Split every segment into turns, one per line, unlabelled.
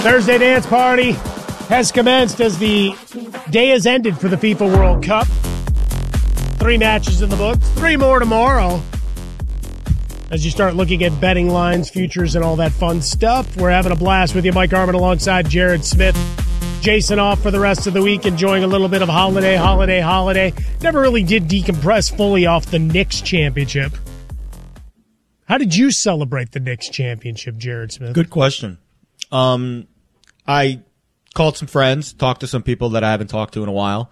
Thursday dance party has commenced as the day has ended for the FIFA World Cup. 3 matches in the books, 3 more tomorrow. As you start looking at betting lines, futures, and all that fun stuff, we're having a blast with you. Mike Harmon alongside Jared Smith. Jason off for the rest of the week, enjoying a little bit of holiday. Never really did decompress fully off the Knicks championship. How did you celebrate the Knicks championship, Jared Smith?
Good question. I called some friends, talked to some people that I haven't talked to in a while.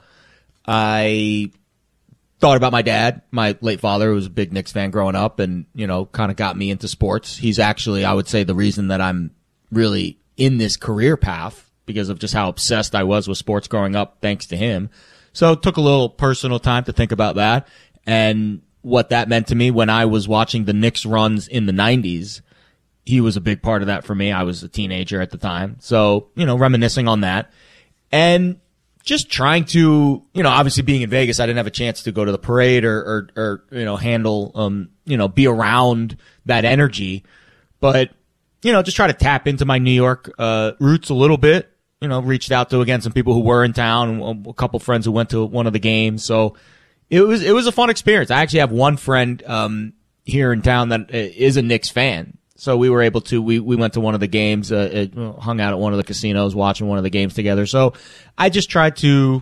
I thought about my dad, my late father, who was a big Knicks fan growing up and, kind of got me into sports. He's actually, I would say, the reason that I'm really in this career path because of just how obsessed I was with sports growing up, thanks to him. So it took a little personal time to think about that and what that meant to me when I was watching the Knicks runs in the 90s. He was a big part of that for me. I was a teenager at the time. So, reminiscing on that. And just trying to, obviously being in Vegas, I didn't have a chance to go to the parade or handle, be around that energy. But, just try to tap into my New York roots a little bit. Reached out to, again, some people who were in town, a couple friends who went to one of the games. So it was a fun experience. I actually have one friend here in town that is a Knicks fan. So we were able to, we went to one of the games, hung out at one of the casinos, watching one of the games together. So I just tried to,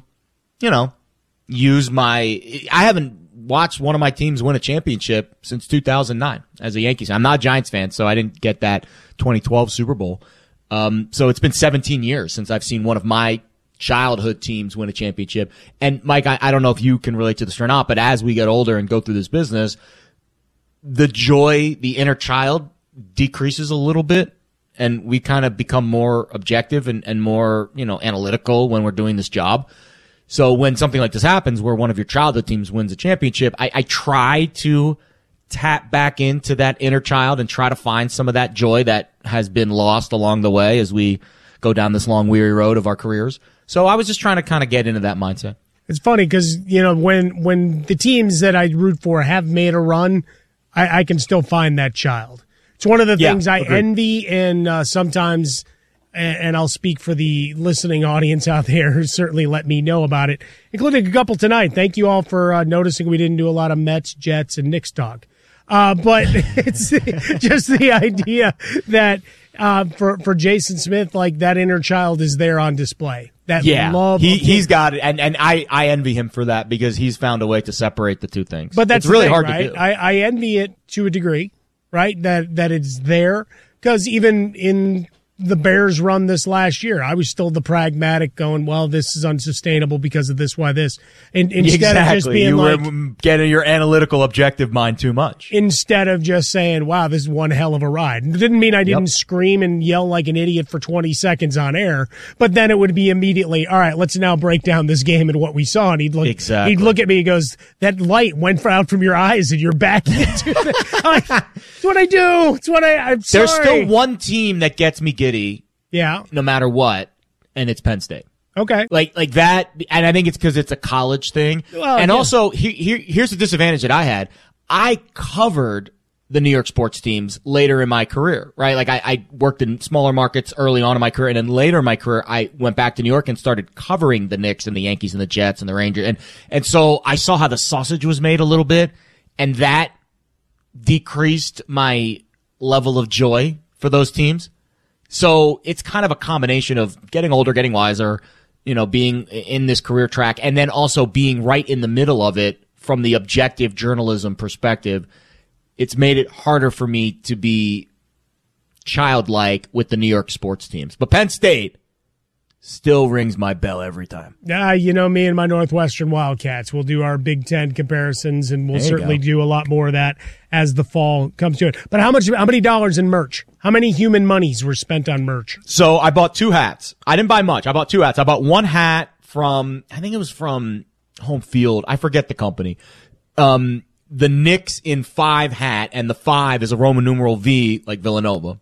use I haven't watched one of my teams win a championship since 2009 as a Yankees. I'm not a Giants fan, so I didn't get that 2012 Super Bowl. So it's been 17 years since I've seen one of my childhood teams win a championship. And Mike, I don't know if you can relate to this or not, but as we get older and go through this business, the joy, the inner child decreases a little bit, and we kind of become more objective and more, analytical when we're doing this job. So when something like this happens where one of your childhood teams wins a championship, I try to tap back into that inner child and try to find some of that joy that has been lost along the way as we go down this long, weary road of our careers. So I was just trying to kind of get into that mindset.
It's funny because, when the teams that I root for have made a run, I can still find that child. It's one of the things I envy, and sometimes, and I'll speak for the listening audience out there who certainly let me know about it, including a couple tonight. Thank you all for noticing we didn't do a lot of Mets, Jets, and Knicks talk. But it's just the idea that for Jason Smith, like that inner child is there on display. That love.
He's got it, and I envy him for that because he's found a way to separate the two things.
But that's
it's really
thing,
hard
right?
to do.
I envy it to a degree, right? That it's there, because even in the Bears run this last year, I was still the pragmatic going, well, this is unsustainable because of this, why this. And instead of just being
you were getting your analytical objective mind too much.
Instead of just saying, wow, this is one hell of a ride. It didn't mean I didn't scream and yell like an idiot for 20 seconds on air, but then it would be immediately, all right, let's now break down this game and what we saw. And he'd look at me, he goes, that light went out from your eyes and you're back into it. It's what I do. It's what I'm sorry.
There's still one team that gets me giddy.
Yeah.
No matter what, and it's Penn State.
Okay.
Like that, and I think it's because it's a college thing. Well, and also, here's the disadvantage that I had. I covered the New York sports teams later in my career, right? Like I worked in smaller markets early on in my career, and then later in my career, I went back to New York and started covering the Knicks and the Yankees and the Jets and the Rangers. And so I saw how the sausage was made a little bit, and that decreased my level of joy for those teams. So it's kind of a combination of getting older, getting wiser, being in this career track, and then also being right in the middle of it from the objective journalism perspective. It's made it harder for me to be childlike with the New York sports teams. But Penn State still rings my bell every time.
Me and my Northwestern Wildcats, we'll do our Big Ten comparisons, and we'll certainly do a lot more of that as the fall comes to it. But how many dollars in merch? How many human monies were spent on merch?
So I bought 2 hats. I didn't buy much. I bought 2 hats. I bought one hat from, I think it was from Home Field. I forget the company. The Knicks in 5 hat, and the 5 is a Roman numeral V, like Villanova.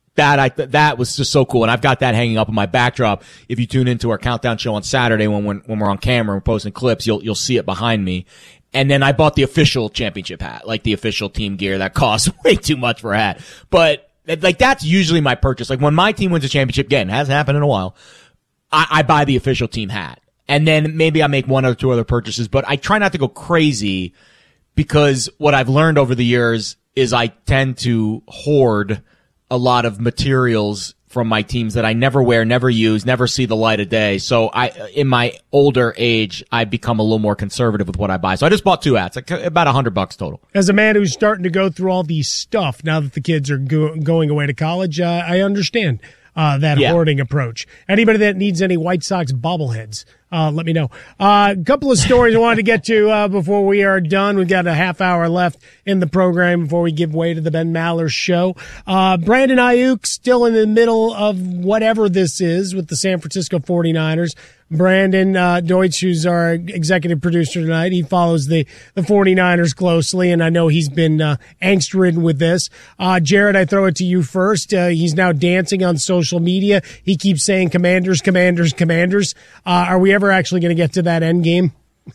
That was just so cool, and I've got that hanging up on my backdrop. If you tune into our countdown show on Saturday when we're on camera and posting clips, you'll see it behind me. And then I bought the official championship hat, like the official team gear that costs way too much for a hat. But Like, that's usually my purchase. Like, when my team wins a championship, again, hasn't happened in a while, I buy the official team hat. And then maybe I make one or two other purchases, but I try not to go crazy because what I've learned over the years is I tend to hoard a lot of materials from my teams that I never wear, never use, never see the light of day. So in my older age, I become a little more conservative with what I buy. So I just bought 2 hats, like about $100 total.
As a man who's starting to go through all these stuff now that the kids are going away to college, I understand that hoarding approach. Anybody that needs any White Sox bobbleheads, let me know. A couple of stories I wanted to get to before we are done. We've got a half hour left in the program before we give way to the Ben Maller Show. Brandon Ayuk still in the middle of whatever this is with the San Francisco 49ers. Brandon Deutsch, who's our executive producer tonight, he follows the 49ers closely, and I know he's been angst-ridden with this. Jared, I throw it to you first. He's now dancing on social media. He keeps saying Commanders, Commanders, Commanders. Are we ever actually going to get to that end game?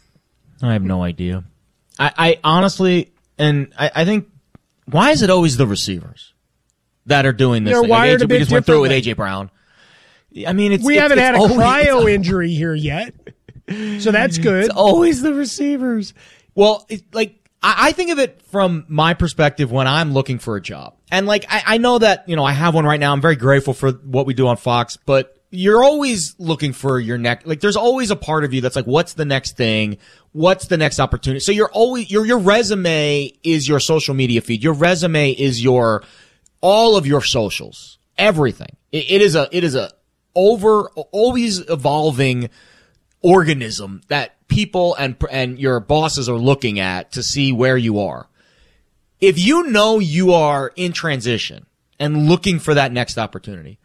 I have no idea. I honestly, and I think, why is it always the receivers that are doing this?
They're wired a bit
we just went through it with A.J. Brown. I mean,
we haven't had a cryo injury here yet, so that's good.
It's always the receivers. Well, I think of it from my perspective when I'm looking for a job. And I know that, I have one right now. I'm very grateful for what we do on Fox, but you're always looking for your next, there's always a part of you that's like, what's the next thing? What's the next opportunity? So you're always, your resume is your social media feed. Your resume is all of your socials, everything. It is a always evolving organism that people and your bosses are looking at to see where you are. If you know you are in transition and looking for that next opportunity,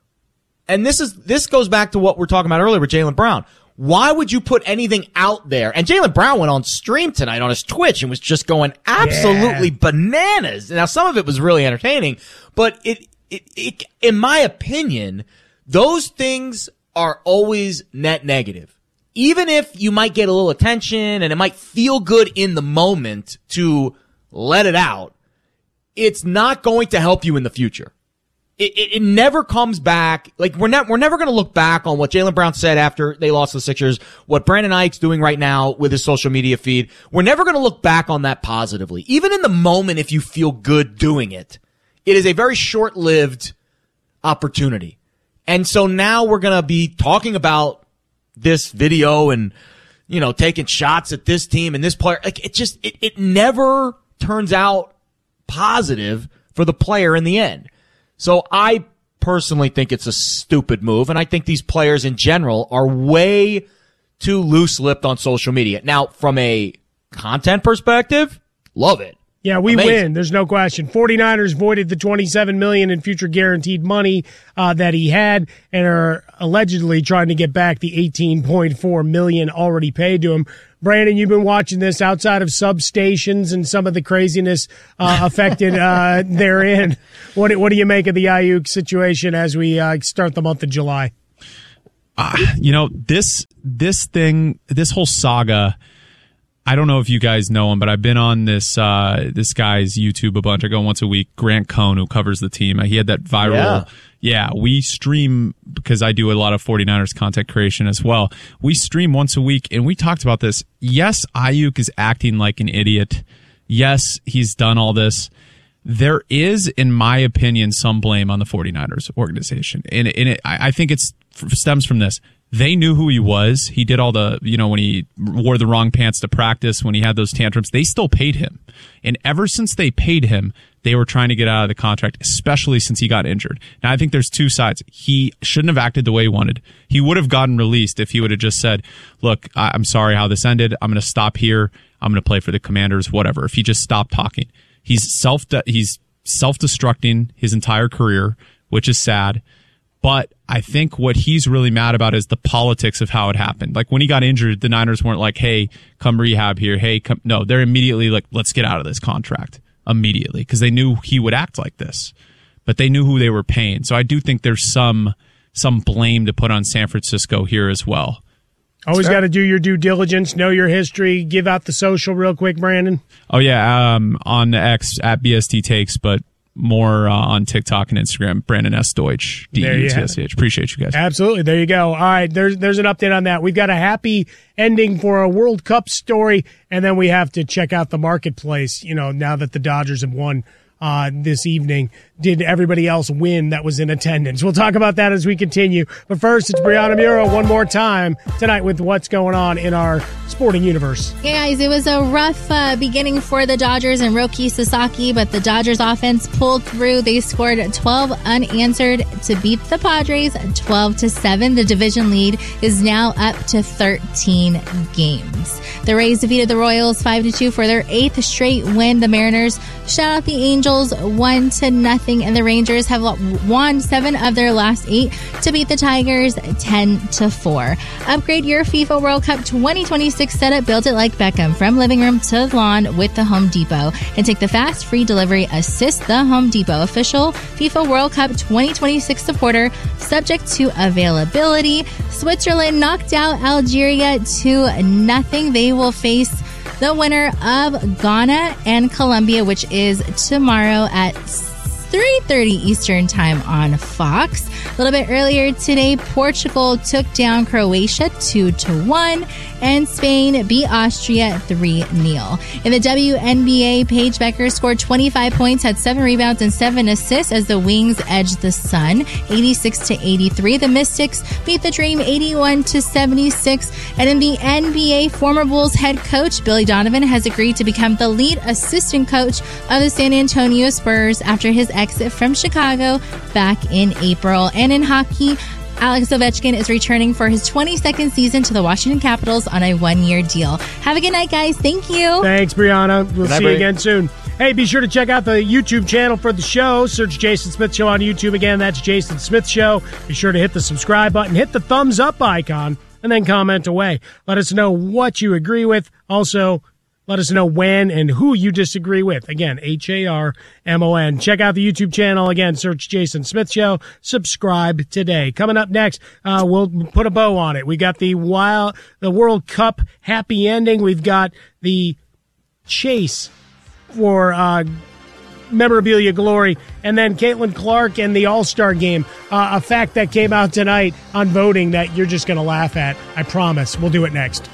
and this goes back to what we're talking about earlier with Jaylen Brown. Why would you put anything out there? And Jaylen Brown went on stream tonight on his Twitch and was just going absolutely bananas. Now, some of it was really entertaining, but it in my opinion, those things are always net negative. Even if you might get a little attention and it might feel good in the moment to let it out, it's not going to help you in the future. It never comes back. We're never going to look back on what Jaylen Brown said after they lost to the Sixers, what Brandon Ayuk's doing right now with his social media feed. We're never going to look back on that positively. Even in the moment, if you feel good doing it, it is a very short-lived opportunity. And so now we're going to be talking about this video and, taking shots at this team and this player. It never turns out positive for the player in the end. So I personally think it's a stupid move, and I think these players in general are way too loose-lipped on social media. Now, from a content perspective, love it.
Yeah, we win. There's no question. 49ers voided the $27 million in future guaranteed money that he had and are allegedly trying to get back the $18.4 million already paid to him. Brandon, you've been watching this outside of substations and some of the craziness affected therein. What do you make of the Ayuk situation as we start the month of July?
This whole saga, I don't know if you guys know him, but I've been on this guy's YouTube a bunch. I go once a week. Grant Cohn, who covers the team. He had that viral. Yeah, we stream because I do a lot of 49ers content creation as well. We stream once a week, and we talked about this. Yes, Ayuk is acting like an idiot. Yes, he's done all this. There is, in my opinion, some blame on the 49ers organization. And I think it stems from this. They knew who he was. He did all the, when he wore the wrong pants to practice, when he had those tantrums, they still paid him. And ever since they paid him, they were trying to get out of the contract, especially since he got injured. Now, I think there's two sides. He shouldn't have acted the way he wanted. He would have gotten released if he would have just said, look, I'm sorry how this ended. I'm going to stop here. I'm going to play for the Commanders, whatever. If he just stopped talking. He's self-destructing his entire career, which is sad. But I think what he's really mad about is the politics of how it happened. Like when he got injured, the Niners weren't like, hey, come rehab here. Hey, come. No, they're immediately like, let's get out of this contract immediately because they knew he would act like this. But they knew who they were paying. So I do think there's some blame to put on San Francisco here as well.
Always got to do your due diligence, know your history, give out the social real quick, Brandon.
Oh, yeah, on X at BST Takes, but more on TikTok and Instagram. Brandon S. Deutsch, DEUTSH. Appreciate you guys.
Absolutely. There you go. All right. There's an update on that. We've got a happy ending for a World Cup story, and then we have to check out the marketplace, now that the Dodgers have won this evening. Did everybody else win that was in attendance? We'll talk about that as we continue. But first, it's Brianna Muro one more time tonight with what's going on in our sporting universe.
Yeah, guys, it was a rough beginning for the Dodgers and Roki Sasaki, but the Dodgers offense pulled through. They scored 12 unanswered to beat the Padres 12-7. The division lead is now up to 13 games. The Rays defeated the Royals 5-2 for their 8th straight win. The Mariners shut out the Angels 1-0. And the Rangers have won 7 of their last 8 to beat the Tigers 10-4. Upgrade your FIFA World Cup 2026 setup. Build it like Beckham from living room to lawn with the Home Depot. And take the fast, free delivery. Assist the Home Depot, official FIFA World Cup 2026 supporter, subject to availability. Switzerland knocked out Algeria 2-0. They will face the winner of Ghana and Colombia, which is tomorrow at 3:30 Eastern Time on Fox. A little bit earlier today, Portugal took down Croatia 2-1, and Spain beat Austria 3-0. In the WNBA, Paige Becker scored 25 points, had 7 rebounds and 7 assists as the Wings edged the Sun 86-83. The Mystics beat the Dream 81-76. And in the NBA, former Bulls head coach Billy Donovan has agreed to become the lead assistant coach of the San Antonio Spurs after his exit from Chicago back in April. And in hockey, Alex Ovechkin is returning for his 22nd season to the Washington Capitals on a 1-year deal. Have a good night, guys. Thank you.
Thanks, Brianna. We'll see you again soon. Hey, be sure to check out the YouTube channel for the show. Search Jason Smith Show on YouTube. Again, that's Jason Smith Show. Be sure to hit the subscribe button, hit the thumbs up icon, and then comment away. Let us know what you agree with. Also, let us know when and who you disagree with. Again, HARMON. Check out the YouTube channel. Again, search Jason Smith Show. Subscribe today. Coming up next, we'll put a bow on it. We got the World Cup happy ending. We've got the chase for memorabilia glory. And then Caitlin Clark and the All-Star game. A fact that came out tonight on voting that you're just going to laugh at. I promise. We'll do it next.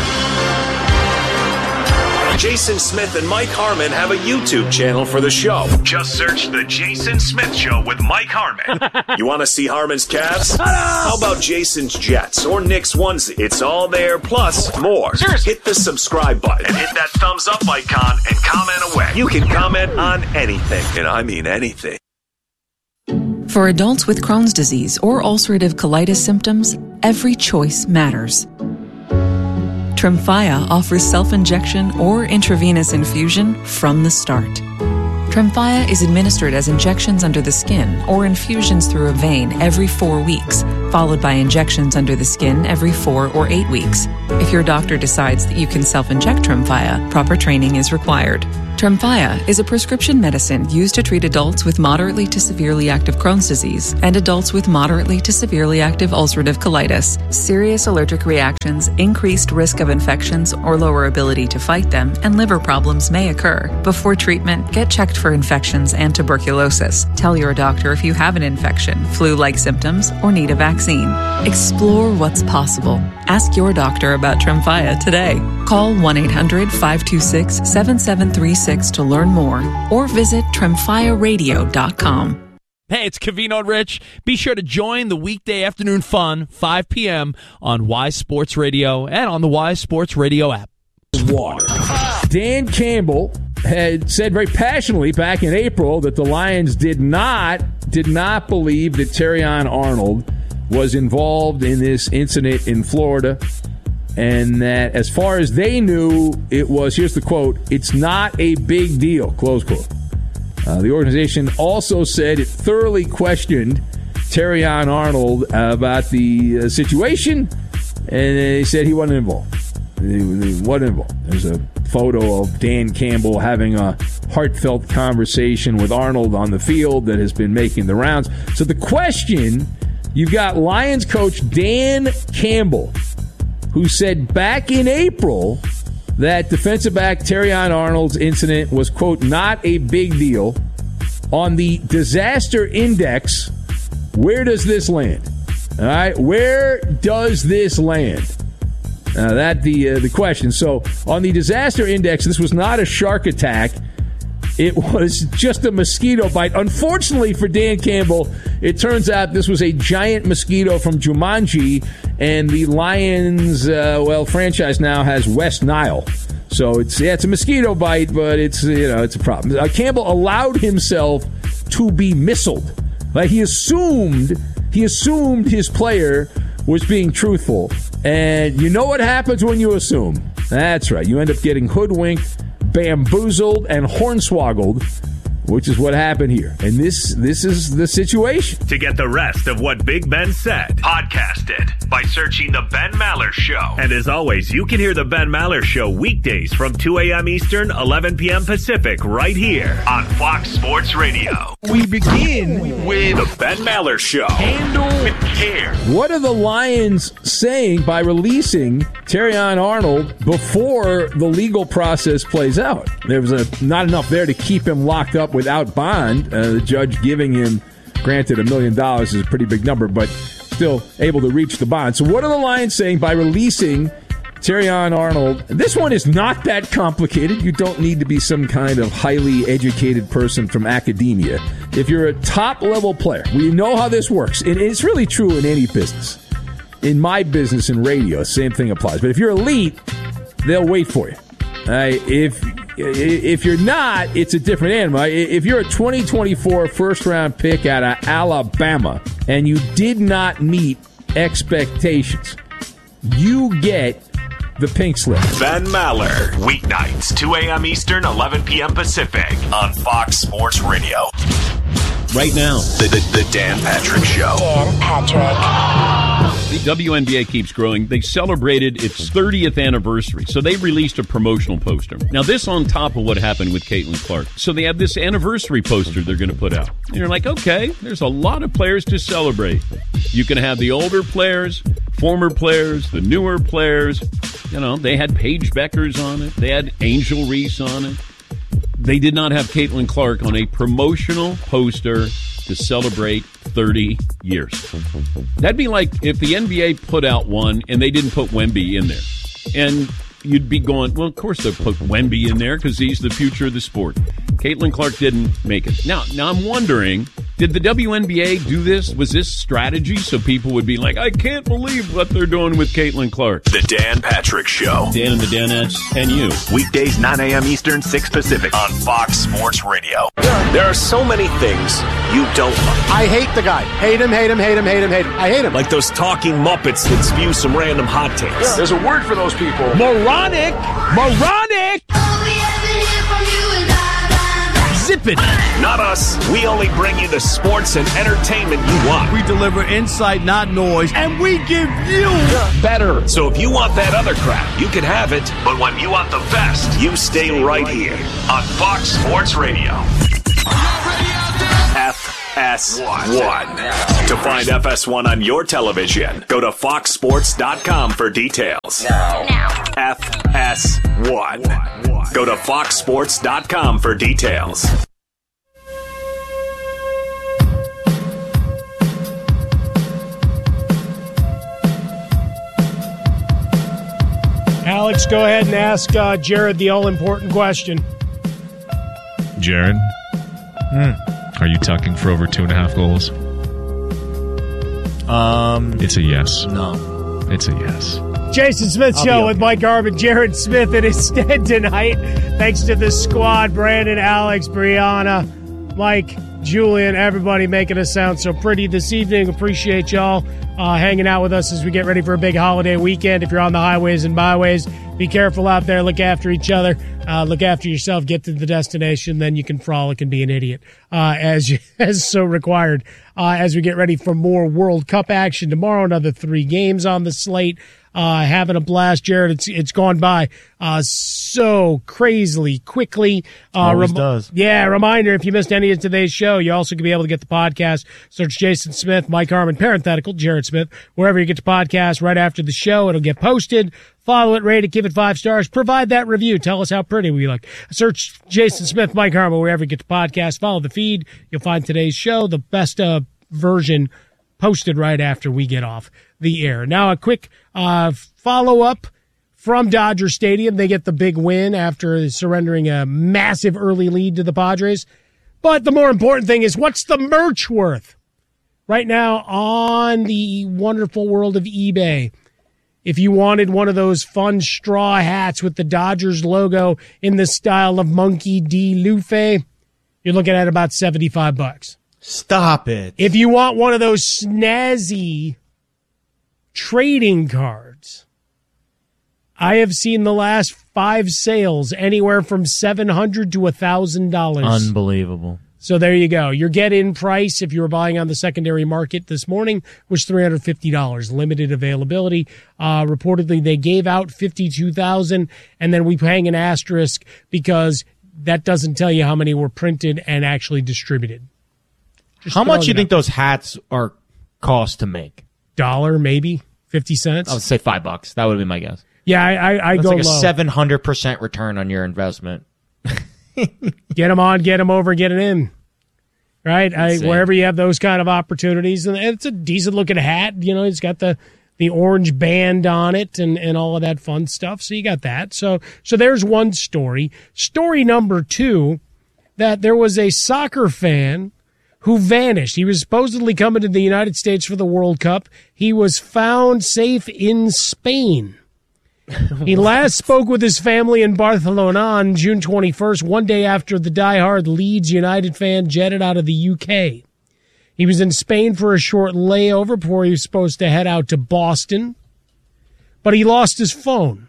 Jason Smith and Mike Harmon have a YouTube channel for the show. Just search The Jason Smith Show with Mike Harmon. You want to see Harmon's Cavs? How about Jason's Jets or Nick's onesie? It's all there, plus more. Seriously. Hit the subscribe button and hit that thumbs up icon and comment away. You can comment on anything, and I mean anything.
For adults with Crohn's disease or ulcerative colitis symptoms, every choice matters. Tremfya offers self-injection or intravenous infusion from the start. Tremfya is administered as injections under the skin or infusions through a vein every 4 weeks, followed by injections under the skin every 4 or 8 weeks. If your doctor decides that you can self-inject Tremfya, proper training is required. Tremfya is a prescription medicine used to treat adults with moderately to severely active Crohn's disease and adults with moderately to severely active ulcerative colitis. Serious allergic reactions, increased risk of infections or lower ability to fight them, and liver problems may occur. Before treatment, get checked for infections and tuberculosis. Tell your doctor if you have an infection, flu-like symptoms, or need a vaccine. Explore what's possible. Ask your doctor about Tremfya today. Call 1-800-526-7736 to learn more or visit TremfyaRadio.com.
Hey, it's Covino and Rich. Be sure to join the weekday afternoon fun, 5 p.m. on Y Sports Radio and on the Y Sports Radio app.
Water. Dan Campbell had said very passionately back in April that the Lions did not believe that Terrion Arnold was involved in this incident in Florida, and that as far as they knew, it was, here's the quote, "it's not a big deal," close quote. The organization also said it thoroughly questioned Terrion Arnold about the situation, and they said he wasn't involved. He wasn't involved. There's a photo of Dan Campbell having a heartfelt conversation with Arnold on the field that has been making the rounds. So the question, you've got Lions coach Dan Campbell, who said back in April that defensive back Terrion Arnold's incident was, quote, not a big deal. on the disaster index, where does this land? All right, where does this land? That the question. So on the disaster index, this was not a shark attack. It was just a mosquito bite. Unfortunately for Dan Campbell, it turns out this was a giant mosquito from Jumanji, and the Lions, franchise now has West Nile. So it's a mosquito bite, but it's a problem. Campbell allowed himself to be missiled. Like he assumed his player was being truthful. And you know what happens when you assume? That's right. You end up getting hoodwinked, bamboozled, and hornswoggled, which is what happened here. And this is the situation.
To get the rest of what Big Ben said, podcast it by searching The Ben Maller Show. And as always, you can hear The Ben Maller Show weekdays from 2 a.m. Eastern, 11 p.m. Pacific, right here on Fox Sports Radio.
We begin with
The Ben Maller Show. Handle with care.
What are the Lions saying by releasing Terrion Arnold before the legal process plays out? There was not enough there to keep him locked up without bond. The judge giving him, granted, $1 million is a pretty big number, but still able to reach the bond. So what are the Lions saying by releasing Terrion Arnold? This one is not that complicated. You don't need to be some kind of highly educated person from academia. If you're a top-level player, we know how this works. And it's really true in any business. In my business in radio, same thing applies. But if you're elite, they'll wait for you. If you're not, it's a different animal. If you're a 2024 first-round pick out of Alabama and you did not meet expectations, you get the pink slip.
Ben Maller, weeknights, 2 a.m. Eastern, 11 p.m. Pacific on Fox Sports Radio.
Right now,
the Dan Patrick Show.
Dan Patrick.
The WNBA keeps growing. They celebrated its 30th anniversary, so they released a promotional poster. Now, this on top of what happened with Caitlin Clark. So they have this anniversary poster they're going to put out. And you're like, okay, there's a lot of players to celebrate. You can have the older players, former players, the newer players. You know, they had Paige Beckers on it. They had Angel Reese on it. They did not have Caitlin Clark on a promotional poster to celebrate 30 years. That'd be like if the NBA put out one and they didn't put Wemby in there. And you'd be going, well, of course they'll put Wemby in there because he's the future of the sport. Caitlin Clark didn't make it. Now I'm wondering, did the WNBA do this? Was this strategy so people would be like, I can't believe what they're doing with Caitlin Clark?
The Dan Patrick Show.
Dan and the Danettes and you.
Weekdays, 9 a.m. Eastern, 6 Pacific on Fox Sports Radio. There are so many things you don't like.
I hate the guy. Hate him, hate him, hate him, hate him, hate him. I hate him.
Like those talking Muppets that spew some random hot takes.
Yeah. There's a word for those people.
Moronic! Moronic! Zip it!
Not us. We only bring you the sports and entertainment you want.
We deliver insight, not noise, and we give you
better.
So if you want that other crap, you can have it. But when you want the best, you stay right here on Fox Sports Radio. FS1. To find FS1 on your television, go to foxsports.com for details.
Now.
FS1. Go to foxsports.com for details.
Alex, go ahead and ask Jared the all-important question.
Jared, are you tucking for over 2.5 goals? It's a yes.
No.
It's a yes.
Jason Smith Show with Mike Harmon, Jared Smith in his stead tonight. Thanks to the squad, Brandon, Alex, Brianna, Mike, Julian, everybody making us sound so pretty this evening. Appreciate y'all hanging out with us as we get ready for a big holiday weekend. If you're on the highways and byways, be careful out there. Look after each other. Look after yourself. Get to the destination. Then you can frolic and be an idiot as so required as we get ready for more World Cup action tomorrow. Another 3 games on the slate. Having a blast, Jared. It's gone by so crazily quickly.
Always does.
Yeah, reminder, if you missed any of today's show, you also can be able to get the podcast. Search Jason Smith, Mike Harmon, parenthetical, Jared Smith, wherever you get the podcast right after the show. It'll get posted. Follow it, rate it, give it 5 stars. Provide that review. Tell us how pretty we look. Search Jason Smith, Mike Harmon, wherever you get the podcast. Follow the feed. You'll find today's show, the best version, posted right after we get off the air. Now, a quick follow-up from Dodger Stadium. They get the big win after surrendering a massive early lead to the Padres. But the more important thing is, what's the merch worth? Right now on the wonderful world of eBay, if you wanted one of those fun straw hats with the Dodgers logo in the style of Monkey D. Luffy, you're looking at about $75.
Stop it.
If you want one of those snazzy trading cards, I have seen the last 5 sales anywhere from $700 to $1,000.
Unbelievable.
So there you go. Your get-in price, if you were buying on the secondary market this morning, was $350. Limited availability. Reportedly, they gave out 52,000, and then we hang an asterisk because that doesn't tell you how many were printed and actually distributed.
How much do you think those hats are cost to make?
$1, maybe 50 cents.
I would say $5. That would be my guess.
Yeah, I go
like
low.
A 700% return on your investment.
Get them on, get them over, get it in. Right? Wherever you have those kind of opportunities. And it's a decent-looking hat. You know, it's got the orange band on it and all of that fun stuff. So you got that. So there's one story. Story number 2, that there was a soccer fan who vanished. He was supposedly coming to the United States for the World Cup. He was found safe in Spain. He last spoke with his family in Barcelona on June 21st, one day after the diehard Leeds United fan jetted out of the UK. He was in Spain for a short layover before he was supposed to head out to Boston, but he lost his phone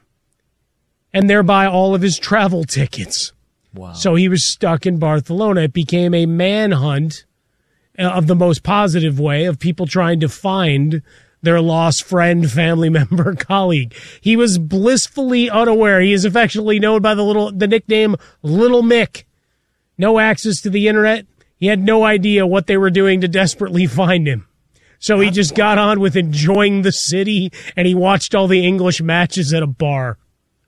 and thereby all of his travel tickets.
Wow.
So he was stuck in Barcelona. It became a manhunt of the most positive way of people trying to find their lost friend, family member, colleague. He was blissfully unaware. He is affectionately known by the nickname Little Mick. No access to the internet. He had no idea what they were doing to desperately find him. So he just got on with enjoying the city, and he watched all the English matches at a bar.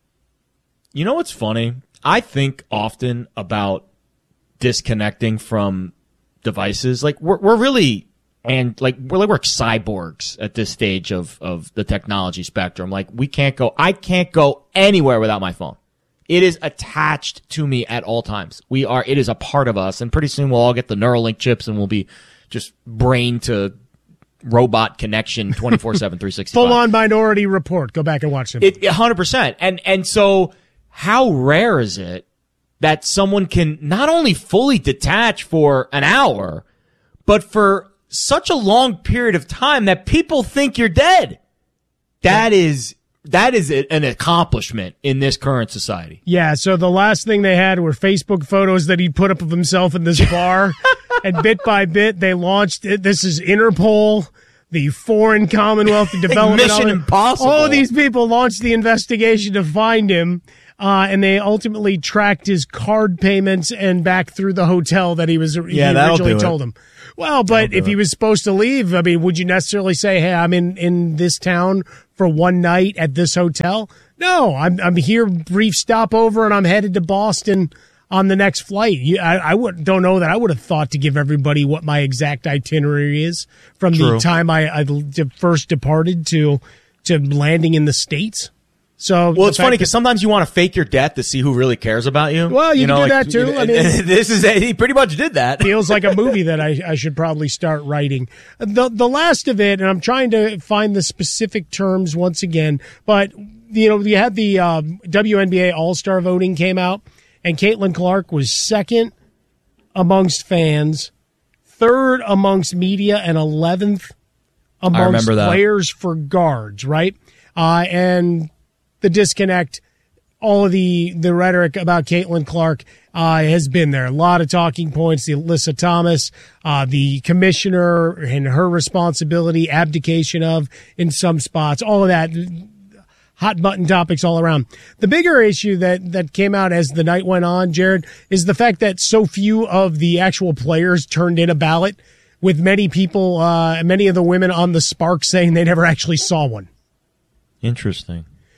You know what's funny? I think often about disconnecting from devices. Like we're really... And we're cyborgs at this stage of the technology spectrum. Like I can't go anywhere without my phone. It is attached to me at all times. It is a part of us. And pretty soon we'll all get the Neuralink chips and we'll be just brain to robot connection 24/7, 365.
Full on Minority Report. Go back and watch it.
100%. And so how rare is it that someone can not only fully detach for an hour, but for such a long period of time that people think you're dead? That is an accomplishment in this current society.
Yeah, so the last thing they had were Facebook photos that he'd put up of himself in this bar. And bit by bit, they launched it. This is Interpol, the Foreign Commonwealth of Development.
Mission Impossible.
All of these people launched the investigation to find him. And they ultimately tracked his card payments and back through the hotel that he originally told him. Well, but if he was supposed to leave, I mean, would you necessarily say, hey, I'm in this town for one night at this hotel? No, I'm here, brief stopover, and I'm headed to Boston on the next flight. I don't know that I would have thought to give everybody what my exact itinerary is from the time I first departed to landing in the States. So
well, it's funny because sometimes you want to fake your death to see who really cares about you.
Well, you can do that too. I mean,
he pretty much did that.
Feels like a movie that I should probably start writing. The last of it, and I'm trying to find the specific terms once again, but you had the WNBA All-Star voting came out, and Caitlin Clark was second amongst fans, third amongst media, and 11th amongst players for guards. Right, and the disconnect, all of the rhetoric about Caitlin Clark has been there. A lot of talking points. The Alyssa Thomas, the commissioner and her responsibility, abdication of in some spots, all of that. Hot button topics all around. The bigger issue that came out as the night went on, Jared, is the fact that so few of the actual players turned in a ballot, with many people, many of the women on the Spark saying they never actually saw one.
Interesting.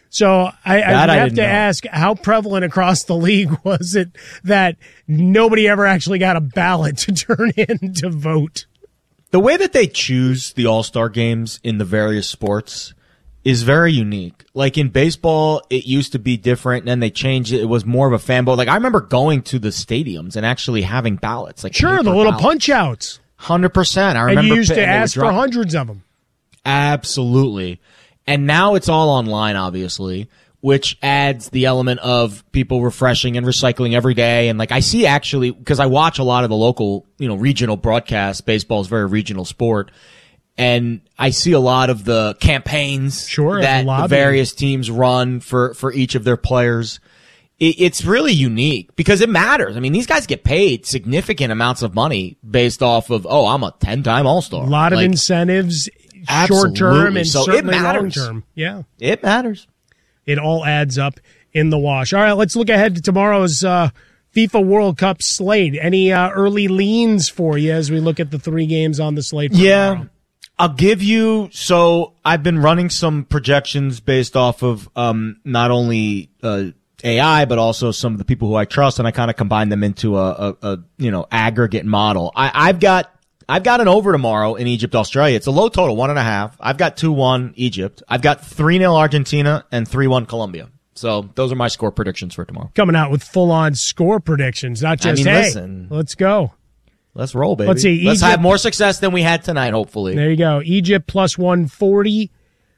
So I have to ask, how prevalent across the league was it that nobody ever actually got a ballot to turn in to vote?
The way that they choose the All-Star games in the various sports is very unique. Like in baseball, it used to be different, and then they changed it. It was more of a fan vote. Like I remember going to the stadiums and actually having ballots. Like
sure, the little punch-outs.
100%. I remember.
And you used to ask for hundreds of them.
Absolutely. And now it's all online, obviously, which adds the element of people refreshing and recycling every day. And like I see actually, because I watch a lot of the local, regional broadcasts. Baseball is a very regional sport. And I see a lot of the campaigns that the various teams run for each of their players. It's really unique because it matters. I mean, these guys get paid significant amounts of money based off of, I'm a 10-time All-Star.
A lot of incentives. Short term and so certainly long term. Yeah.
It matters.
It all adds up in the wash. All right, let's look ahead to tomorrow's FIFA World Cup slate. Any early leans for you as we look at the 3 games on the slate for tomorrow?
I'll give you, so I've been running some projections based off of not only AI, but also some of the people who I trust, and I kind of combine them into a aggregate model. I've got an over tomorrow in Egypt, Australia. It's a low total, 1.5. I've got 2-1 Egypt. I've got 3-0 Argentina and 3-1 Colombia. So those are my score predictions for tomorrow.
Coming out with full-on score predictions, not just, listen, let's go.
Let's roll, baby.
Let's see.
Let's have more success than we had tonight, hopefully.
There you go. Egypt plus 140.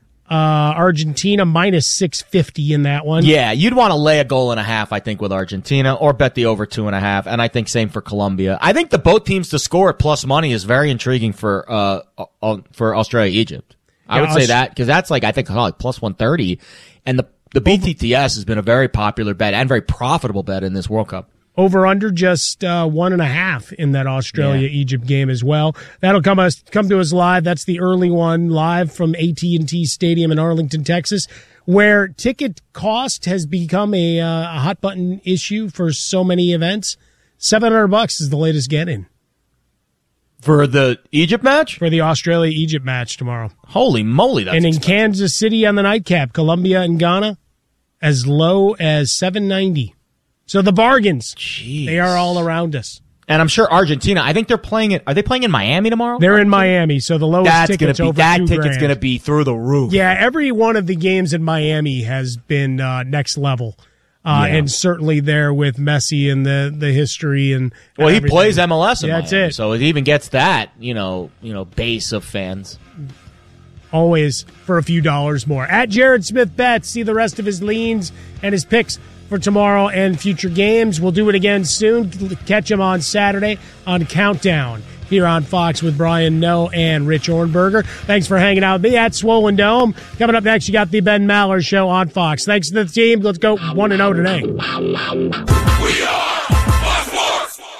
Argentina minus 650 in that one.
Yeah, you'd want to lay a goal and a half, I think, with Argentina, or bet the over 2.5. And I think same for Colombia. I think the both teams to score at plus money is very intriguing for Australia, Egypt. I would say that because that's like I think plus 130, and the BTTS has been a very popular bet and very profitable bet in this World Cup.
Over under just 1.5 in that Australia-Egypt game as well. That'll come to us live. That's the early one live from AT&T Stadium in Arlington, Texas, where ticket cost has become a hot button issue for so many events. $700 is the latest get-in.
For the Egypt match?
For the Australia-Egypt match tomorrow.
Holy moly, that's
And in
expensive.
Kansas City on the nightcap, Colombia and Ghana, as low as $790. So the bargains, they are all around us.
And I'm sure Argentina, I think they're playing it. Are they playing in Miami tomorrow?
They're in Miami, so the lowest ticket's over $2,000.
That ticket's going to be through the roof.
Yeah, every one of the games in Miami has been next level. And certainly there with Messi and the history and
well, he
everything.
plays MLS in Miami,
that's it.
So it even gets that, base of fans.
Always for a few dollars more. At Jared Smith Bets, see the rest of his leans and his picks for tomorrow and future games. We'll do it again soon. Catch him on Saturday on Countdown here on Fox with Brian Noe and Rich Ornberger. Thanks for hanging out with me at Swollen Dome. Coming up next, you got the Ben Maller Show on Fox. Thanks to the team. Let's go 1-0 today.
We are Fox Sports.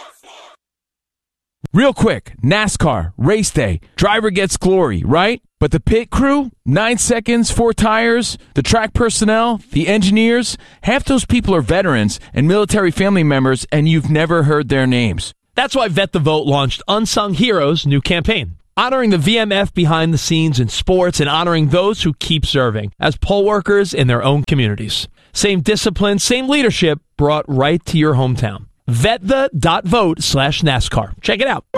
Real quick, NASCAR, race day, driver gets glory, right? But the pit crew, 9 seconds, 4 tires, the track personnel, the engineers, half those people are veterans and military family members, and you've never heard their names.
That's why Vet the Vote launched Unsung Heroes' new campaign, honoring the VMF behind the scenes in sports and honoring those who keep serving as poll workers in their own communities. Same discipline, same leadership brought right to your hometown. VetThe.vote/NASCAR. Check it out.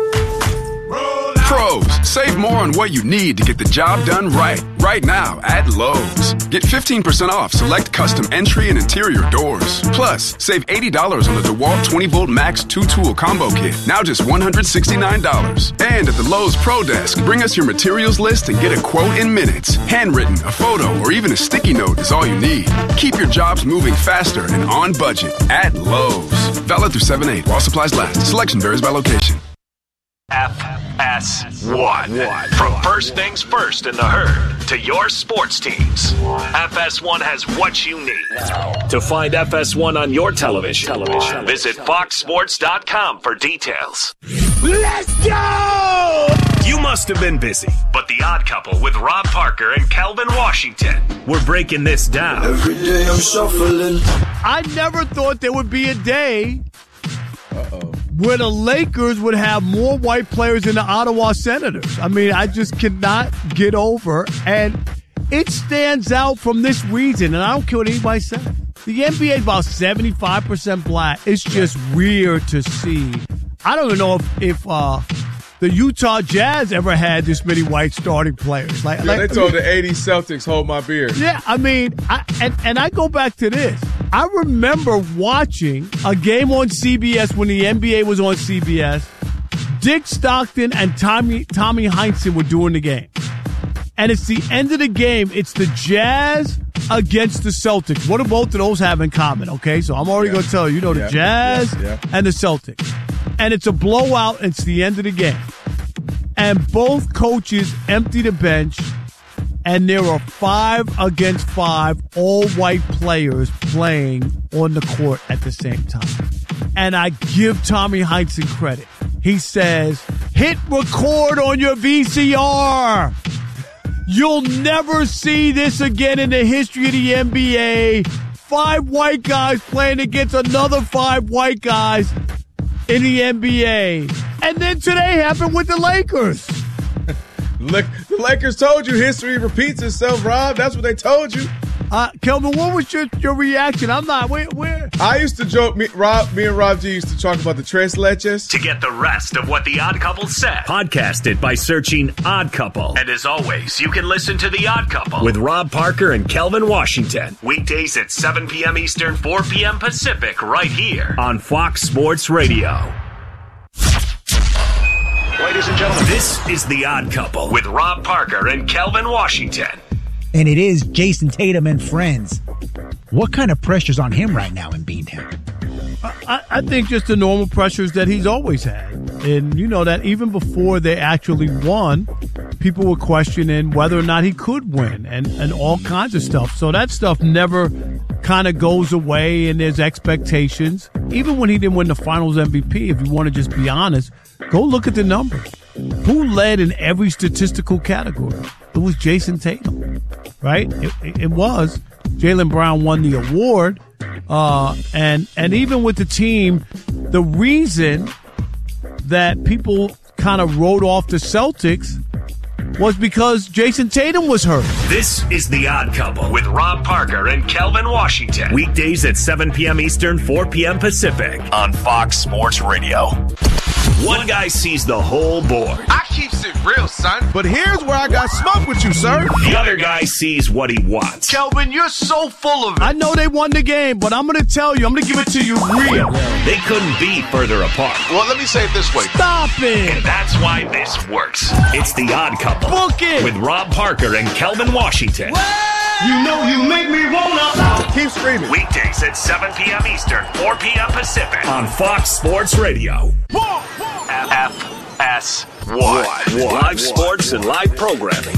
Pros, save more on what you need to get the job done right. Right now at Lowe's. Get 15% off select custom entry and interior doors. Plus, save $80 on the DeWalt 20-volt Max 2-tool combo kit. Now just $169. And at the Lowe's Pro Desk, bring us your materials list and get a quote in minutes. Handwritten, a photo, or even a sticky note is all you need. Keep your jobs moving faster and on budget at Lowe's. Valid through 7/8 while supplies last. Selection varies by location.
FS1. From first things first in the herd to your sports teams, FS1 has what you need. To find FS1 on your television, visit foxsports.com for details. Let's go! You must have been busy, but The Odd Couple with Rob Parker and Kelvin Washington, we're breaking this down.
Every day I'm shuffling.
I never thought there would be a day where the Lakers would have more white players than the Ottawa Senators. I mean, I just cannot get over. And it stands out from this reason, and I don't care what anybody says. The NBA is about 75% black. It's just weird to see. I don't even know if the Utah Jazz ever had this many white starting players.
They told the 80s Celtics, hold my beer.
Yeah, I mean, I go back to this. I remember watching a game on CBS when the NBA was on CBS. Dick Stockton and Tommy Heinsohn were doing the game. And it's the end of the game. It's the Jazz against the Celtics. What do both of those have in common? Okay, so I'm already going to tell you. The Jazz and the Celtics. And it's a blowout. It's the end of the game. And both coaches empty the bench. And there are 5 against 5 all-white players playing on the court at the same time. And I give Tommy Heinsohn credit. He says, hit record on your VCR. You'll never see this again in the history of the NBA. 5 white guys playing against another 5 white guys in the NBA. And then today happened with the Lakers.
Look, the Lakers told you history repeats itself, Rob. That's what they told you.
Kelvin, what was your reaction? I'm not. Where?
I used to joke. Me and Rob G used to talk about the Tres Leches.
To get the rest of what The Odd Couple said, podcast it by searching Odd Couple. And as always, you can listen to The Odd Couple with Rob Parker and Kelvin Washington. Weekdays at 7 p.m. Eastern, 4 p.m. Pacific, right here on Fox Sports Radio. Ladies and gentlemen, this is The Odd Couple with Rob Parker and Kelvin Washington.
And it is Jason Tatum and friends. What kind of pressure's on him right now in Beantown?
I think just the normal pressures that he's always had. And you know that even before they actually won, people were questioning whether or not he could win and all kinds of stuff. So that stuff never kind of goes away, and there's expectations. Even when he didn't win the Finals MVP, if you want to just be honest, go look at the numbers. Who led in every statistical category? It was Jason Tatum, right? It was. Jaylen Brown won the award. And even with the team, the reason that people kind of wrote off the Celtics was because Jason Tatum was hurt.
This is The Odd Couple with Rob Parker and Kelvin Washington. Weekdays at 7 p.m. Eastern, 4 p.m. Pacific on Fox Sports Radio. One guy sees the whole board.
I keeps it real, son. But here's where I got smoked with you, sir.
The other guy sees what he wants.
Kelvin, you're so full of it.
I know they won the game, but I'm going to tell you, I'm going to give it to you real.
They couldn't be further apart.
Well, let me say it this way.
Stop it.
And that's why this works. It's The Odd Couple.
Book it.
With Rob Parker and Kelvin Washington.
You know you make me wanna.
Keep screaming.
Weekdays at 7 p.m. Eastern, 4 p.m. Pacific on Fox Sports Radio. FS1. Live sports and live programming.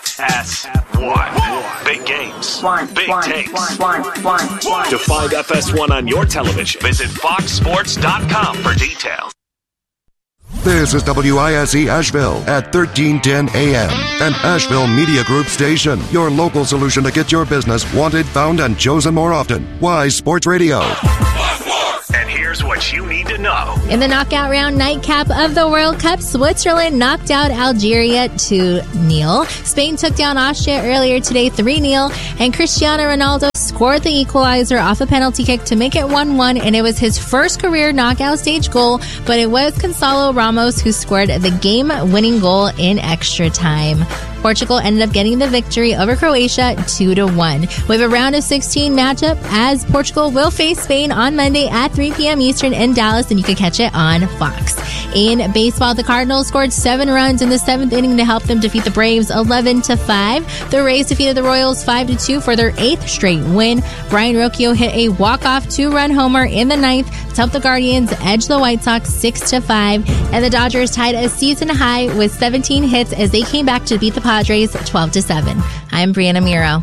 FS1. Big games. Big takes. To find FS1 on your television, visit foxsports.com for details.
This is WISE Asheville at 1310 AM, an Asheville Media Group station. Your local solution to get your business wanted, found, and chosen more often. Wise Sports Radio.
And here's what you need to know.
In the knockout round nightcap of the World Cup, Switzerland knocked out Algeria 2-0. Spain took down Austria earlier today 3-0. And Cristiano Ronaldo scored the equalizer off a penalty kick to make it 1-1. And it was his first career knockout stage goal. But it was Gonzalo Ramos who scored the game-winning goal in extra time. Portugal ended up getting the victory over Croatia 2-1. We have a round of 16 matchup as Portugal will face Spain on Monday at 3 p.m. Eastern in Dallas, and you can catch it on Fox. In baseball, the Cardinals scored 7 runs in the 7th inning to help them defeat the Braves 11-5. The Rays defeated the Royals 5-2 for their 8th straight win. Brian Rocchio hit a walk-off 2-run homer in the 9th to help the Guardians edge the White Sox 6-5. And the Dodgers tied a season high with 17 hits as they came back to beat the Padres 12-7. I'm Brianna Miro.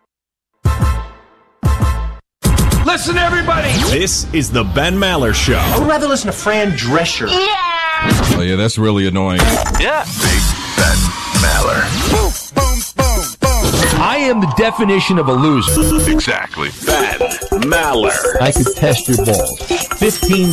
Listen, everybody.
This is the Ben Maller Show.
I would rather listen to Fran Drescher.
Oh, yeah, that's really annoying.
Yeah.
Big Ben Maller.
Boom, boom, boom, boom.
I am the definition of a loser.
Exactly. Ben Maller.
I could test your balls. $15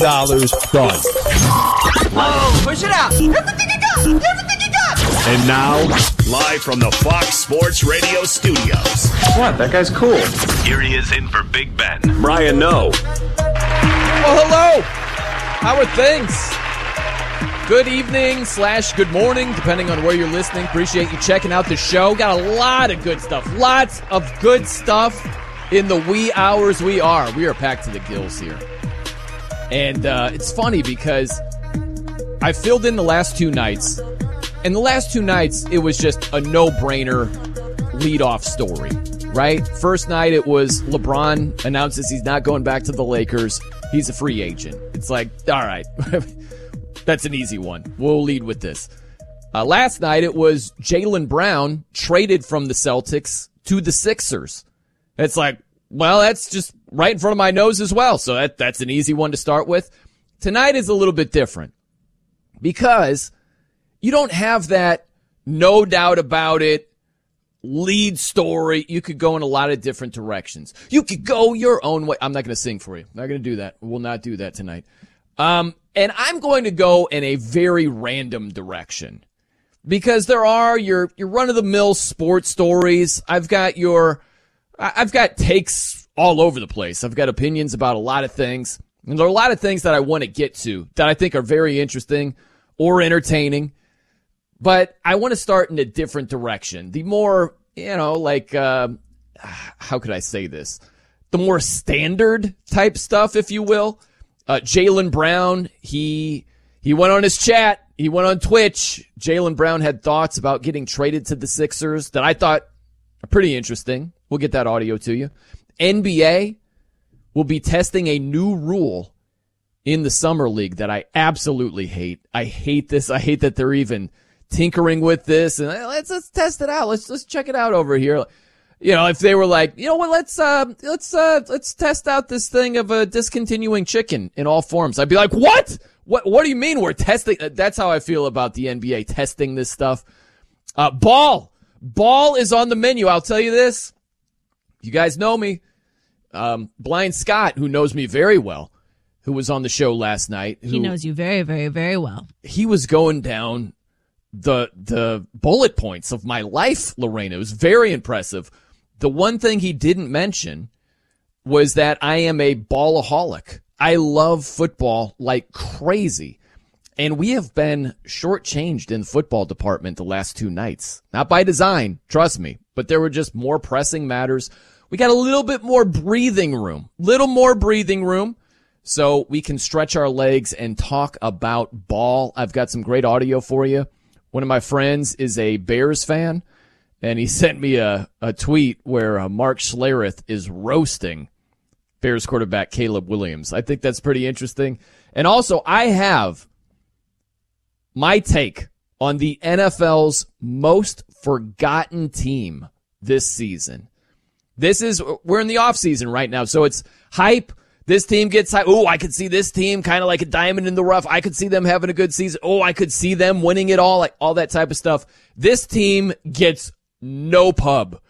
done.
Oh, push it out. Everything you got. Everything you got.
And now, Live from the Fox Sports Radio studios.
What? That guy's cool.
Here he is in for Big Ben. Brian Noe.
Well, hello. How are things? Good evening / good morning, depending on where you're listening. Appreciate you checking out the show. Got a lot of good stuff. Lots of good stuff in the wee hours we are. We are packed to the gills here. And it's funny because I filled in the last 2 nights. And the last 2 nights, it was just a no-brainer leadoff story, right? First night, it was LeBron announces he's not going back to the Lakers. He's a free agent. It's like, all right, that's an easy one. We'll lead with this. Last night, it was Jaylen Brown traded from the Celtics to the Sixers. It's like, well, that's just right in front of my nose as well. So that's an easy one to start with. Tonight is a little bit different because you don't have that no doubt about it lead story. You could go in a lot of different directions. You could go your own way. I'm not going to sing for you. I'm not going to do that. We'll not do that tonight. And I'm going to go in a very random direction because there are your run-of-the-mill sports stories. I've got takes all over the place. I've got opinions about a lot of things. And there are a lot of things that I want to get to that I think are very interesting or entertaining. But I want to start in a different direction. The more, how could I say this? The more standard type stuff, if you will. Jaylen Brown, he went on his chat. He went on Twitch. Jaylen Brown had thoughts about getting traded to the Sixers that I thought are pretty interesting. We'll get that audio to you. NBA will be testing a new rule in the Summer League that I absolutely hate. I hate this. I hate that they're even tinkering with this, and let's test it out. Let's check it out over here. If they were like, let's test out this thing of discontinuing chicken in all forms. I'd be like, what? What do you mean we're testing? That's how I feel about the NBA testing this stuff. Ball is on the menu. I'll tell you this. You guys know me. Blind Scott, who knows me very well, who was on the show last night.
He knows you very, very, very well.
He was going down the bullet points of my life, Lorena. It was very impressive. The one thing he didn't mention was that I am a ballaholic. I love football like crazy. And we have been shortchanged in the football department the last 2 nights. Not by design, trust me, but there were just more pressing matters. We got a little bit more breathing room, so we can stretch our legs and talk about ball. I've got some great audio for you. One of my friends is a Bears fan, and he sent me a tweet where Mark Schlereth is roasting Bears quarterback Caleb Williams. I think that's pretty interesting. And also, I have my take on the NFL's most forgotten team this season. We're in the offseason right now, so it's hype. This team gets hype. Oh, I could see this team kind of like a diamond in the rough. I could see them having a good season. Oh, I could see them winning it all, like all that type of stuff. This team gets no pub,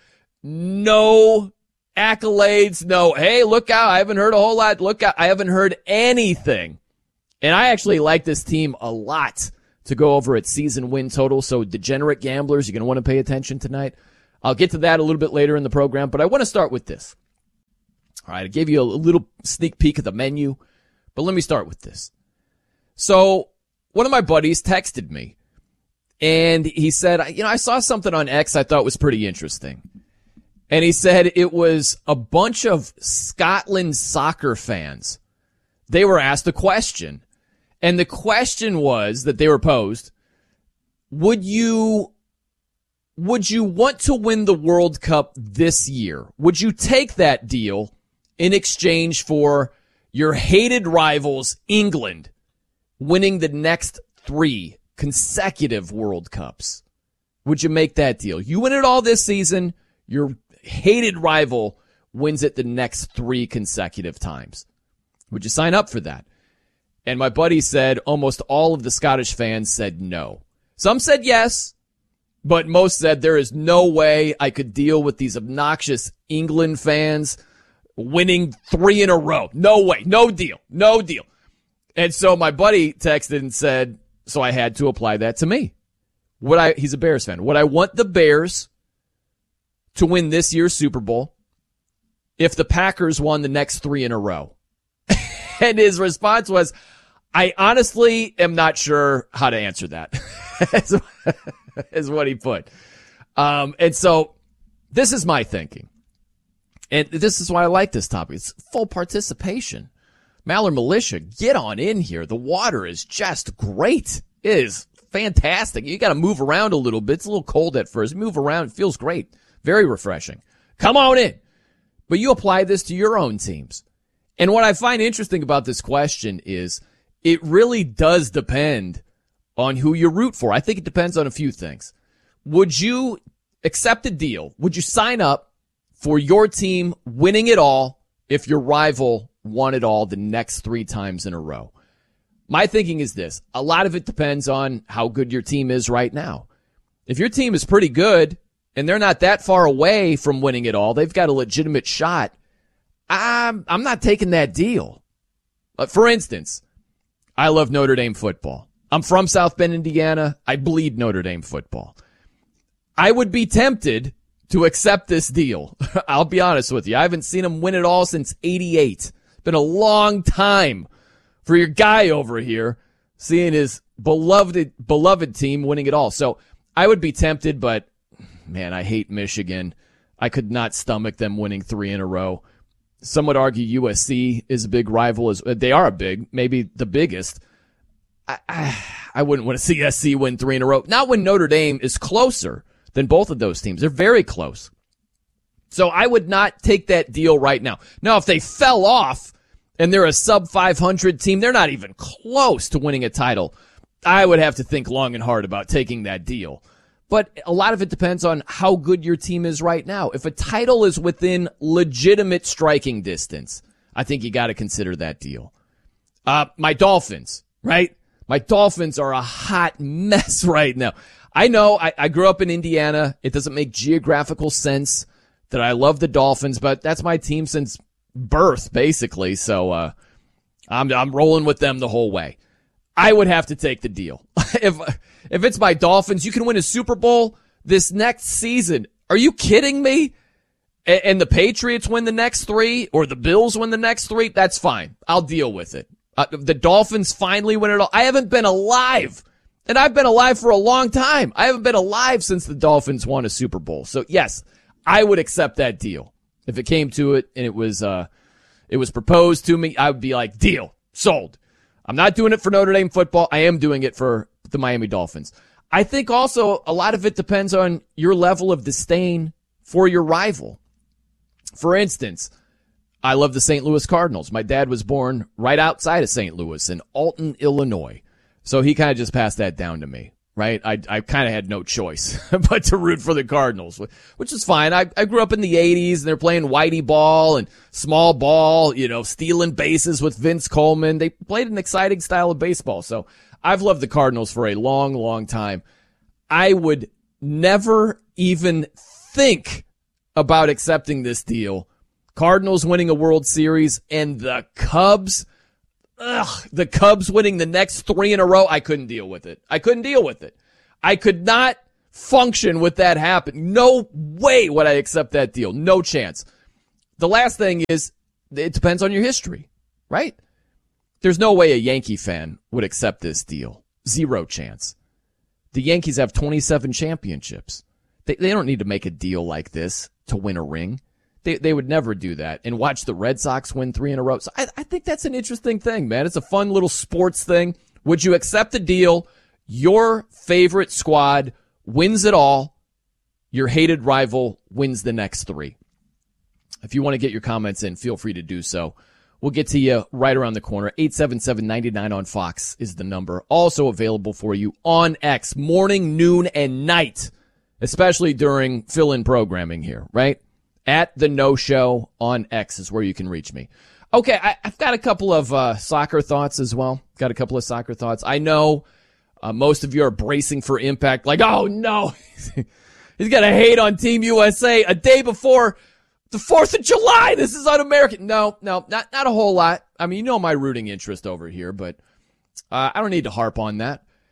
no accolades, no, hey, look out. I haven't heard a whole lot. Look out. I haven't heard anything. And I actually like this team a lot to go over its season win total. So degenerate gamblers, you're going to want to pay attention tonight. I'll get to that a little bit later in the program, but I want to start with this. All right, I gave you a little sneak peek of the menu, but let me start with this. So one of my buddies texted me, and he said, I saw something on X I thought was pretty interesting. And he said it was a bunch of Scotland soccer fans. They were asked a question, and the question was that they were posed, would you want to win the World Cup this year? Would you take that deal in exchange for your hated rivals, England, winning the next 3 consecutive World Cups? Would you make that deal? You win it all this season, your hated rival wins it the next 3 consecutive times. Would you sign up for that? And my buddy said almost all of the Scottish fans said no. Some said yes, but most said there is no way I could deal with these obnoxious England fans winning 3 in a row. No way. No deal. No deal. And so my buddy texted and said, so I had to apply that to me. He's a Bears fan. Would I want the Bears to win this year's Super Bowl if the Packers won the next 3 in a row? And his response was, I honestly am not sure how to answer that, is what he put. And so this is my thinking. And this is why I like this topic. It's full participation. Maller Militia, get on in here. The water is just great. It is fantastic. You got to move around a little bit. It's a little cold at first. Move around. It feels great. Very refreshing. Come on in. But you apply this to your own teams. And what I find interesting about this question is it really does depend on who you root for. I think it depends on a few things. Would you accept a deal? Would you sign up for your team winning it all if your rival won it all the next 3 times in a row? My thinking is this. A lot of it depends on how good your team is right now. If your team is pretty good and they're not that far away from winning it all, they've got a legitimate shot, I'm not taking that deal. For instance, I love Notre Dame football. I'm from South Bend, Indiana. I bleed Notre Dame football. I would be tempted to accept this deal. I'll be honest with you. I haven't seen them win it all since '88. Been a long time for your guy over here seeing his beloved team winning it all. So I would be tempted, but man, I hate Michigan. I could not stomach them winning 3 in a row. Some would argue USC is a big rival. They are maybe the biggest. I wouldn't want to see SC win 3 in a row. Not when Notre Dame is closer than both of those teams. They're very close. So I would not take that deal right now. Now, if they fell off and they're a sub-500 team, they're not even close to winning a title, I would have to think long and hard about taking that deal. But a lot of it depends on how good your team is right now. If a title is within legitimate striking distance, I think you got to consider that deal. My Dolphins, right? My Dolphins are a hot mess right now. I know I grew up in Indiana. It doesn't make geographical sense that I love the Dolphins, but that's my team since birth, basically. So I'm rolling with them the whole way. I would have to take the deal. If it's my Dolphins, you can win a Super Bowl this next season. Are you kidding me? And the Patriots win the next 3 or the Bills win the next 3, that's fine. I'll deal with it. The Dolphins finally win it all. I haven't been alive, and I've been alive for a long time. I haven't been alive since the Dolphins won a Super Bowl. So yes, I would accept that deal. If it came to it and it was proposed to me, I would be like, deal, sold. I'm not doing it for Notre Dame football. I am doing it for the Miami Dolphins. I think also a lot of it depends on your level of disdain for your rival. For instance, I love the St. Louis Cardinals. My dad was born right outside of St. Louis in Alton, Illinois. So he kind of just passed that down to me, right? I kind of had no choice but to root for the Cardinals, which is fine. I grew up in the 80s, and they're playing whitey ball and small ball, stealing bases with Vince Coleman. They played an exciting style of baseball. So I've loved the Cardinals for a long, long time. I would never even think about accepting this deal. Cardinals winning a World Series and the Cubs winning the next 3 in a row. I couldn't deal with it. I could not function with that happen. No way would I accept that deal. No chance. The last thing is, it depends on your history, right? There's no way a Yankee fan would accept this deal. 0 chance. The Yankees have 27 championships. They don't need to make a deal like this to win a ring. They would never do that. And watch the Red Sox win 3 in a row. So I think that's an interesting thing, man. It's a fun little sports thing. Would you accept the deal? Your favorite squad wins it all. Your hated rival wins the next 3. If you want to get your comments in, feel free to do so. We'll get to you right around the corner. 877-99 on Fox is the number. Also available for you on X, morning, noon, and night, especially during fill-in programming here, right? At the No Show on X is where you can reach me. Okay, I've got a couple of soccer thoughts as well. I know most of you are bracing for impact, like, oh no, he's got to hate on Team USA a day before the 4th of July. This is un-American. No, not a whole lot. I mean, my rooting interest over here, but I don't need to harp on that.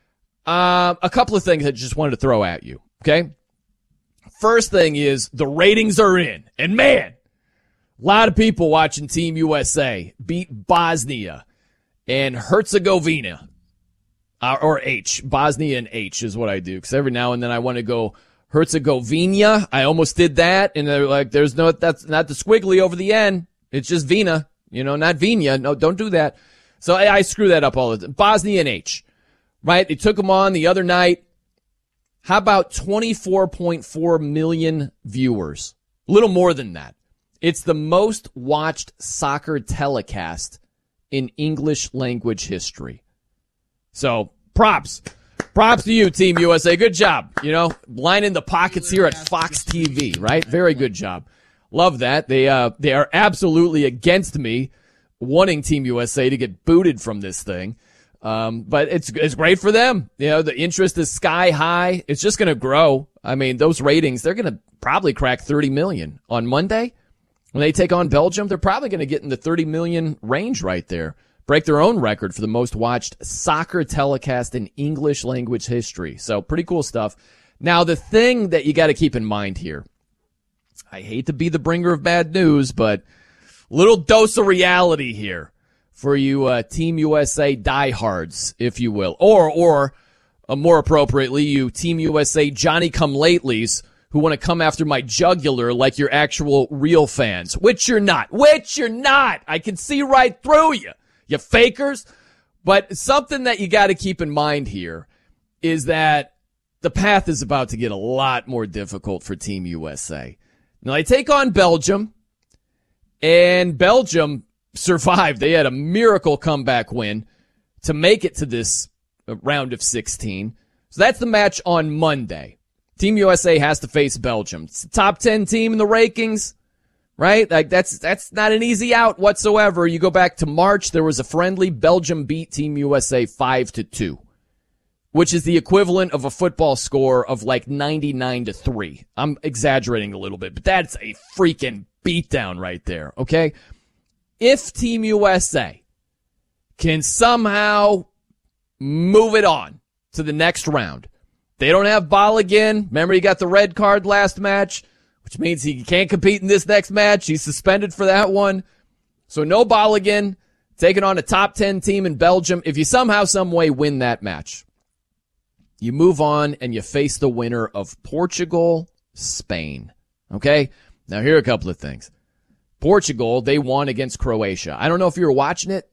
A couple of things I just wanted to throw at you, okay? First thing is the ratings are in. And, man, a lot of people watching Team USA beat Bosnia and Herzegovina. Or H. Bosnia and H is what I do. Because every now and then I want to go Herzegovina. I almost did that. And they're like, that's not the squiggly over the end. It's just Vina. Not Vina. No, don't do that. So I screw that up all the time. Bosnia and H. Right? They took them on the other night. How about 24.4 million viewers? A little more than that. It's the most watched soccer telecast in English language history. So, props. Props to you, Team USA. Good job. Lining the pockets here at Fox TV, right? Very good job. Love that. They are absolutely against me wanting Team USA to get booted from this thing. But it's great for them. The interest is sky high. It's just going to grow. I mean, those ratings, they're going to probably crack 30 million on Monday. When they take on Belgium, they're probably going to get in the 30 million range right there. Break their own record for the most watched soccer telecast in English language history. So pretty cool stuff. Now, the thing that you got to keep in mind here, I hate to be the bringer of bad news, but little dose of reality here for you Team USA diehards, if you will, or more appropriately, you Team USA Johnny-come-latelys who want to come after my jugular like you're actual real fans, which you're not. I can see right through you, you fakers. But something that you got to keep in mind here is that the path is about to get a lot more difficult for Team USA. Now, they take on Belgium, and Belgium survived. They had a miracle comeback win to make it to this round of 16. So that's the match on Monday. Team USA has to face Belgium. It's the top 10 team in the rankings, right? Like that's not an easy out whatsoever. You go back to March, there was a friendly. Belgium beat Team USA 5-2, which is the equivalent of a football score of like 99-3. I'm exaggerating a little bit, but that's a freaking beatdown right there, okay? If Team USA can somehow move it on to the next round, they don't have Balogun. Remember, he got the red card last match, which means he can't compete in this next match. He's suspended for that one. So no Balogun, taking on a top 10 team in Belgium. If you somehow, some way win that match, you move on and you face the winner of Portugal, Spain. Okay? Now, here are a couple of things. Portugal, they won against Croatia. I don't know if you were watching it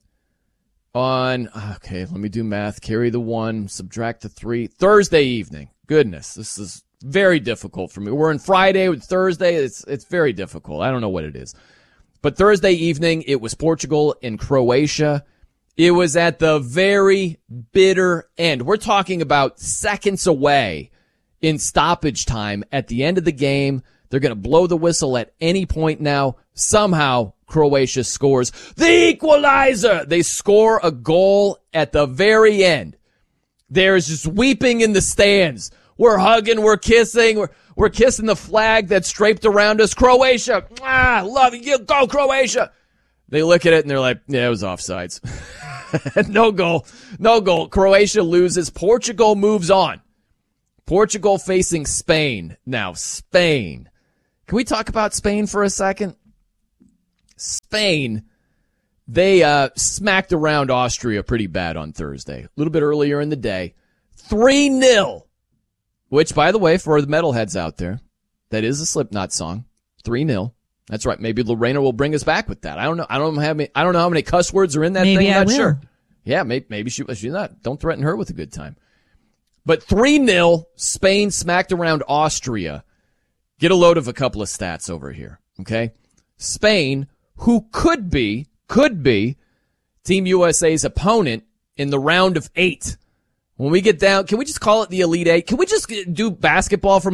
let me do math. Carry the 1, subtract the 3. Thursday evening. Goodness, this is very difficult for me. We're in Friday with Thursday. It's very difficult. I don't know what it is. But Thursday evening, it was Portugal and Croatia. It was at the very bitter end. We're talking about seconds away in stoppage time at the end of the game. They're going to blow the whistle at any point now. Somehow, Croatia scores the equalizer. They score a goal at the very end. There's just weeping in the stands. We're hugging, we're kissing, we're kissing the flag that's draped around us. Croatia, love you, go Croatia. They look at it and they're like, yeah, it was offsides. No goal. Croatia loses. Portugal moves on. Portugal facing Spain. Now, Spain. Can we talk about Spain for a second? Spain, they smacked around Austria pretty bad on Thursday. A little bit earlier in the day. 3-0. Which, by the way, for the metalheads out there, that is a Slipknot song. 3-0. That's right. Maybe Lorena will bring us back with that. I don't know. I don't know how many cuss words are in that thing. I'm not sure. Yeah, maybe she's not. Don't threaten her with a good time. But 3-0, Spain smacked around Austria. Get a load of a couple of stats over here, okay? Spain, who could be Team USA's opponent in the round of 8. When we get down, can we just call it the Elite 8? Can we just do basketball for